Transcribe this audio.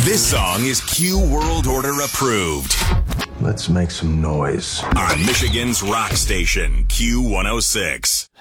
This song is Q World Order approved. Let's make some noise. On Michigan's rock station, Q106.